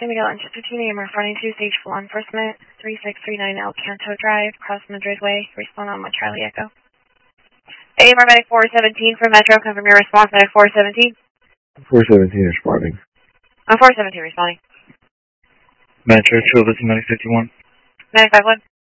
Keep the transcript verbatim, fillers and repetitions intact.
San Miguel Engine fifteen, I'm responding to stage for law enforcement, three six three nine El Canto Drive, Cross Madrid Way. Respond on my Charlie Echo. A M R Medic four seventeen from Metro, confirm your response, Medic four seventeen. four seventeen responding. Uh, four seventeen responding. Metro, Chilvis, Medic fifty-one. Medic five one.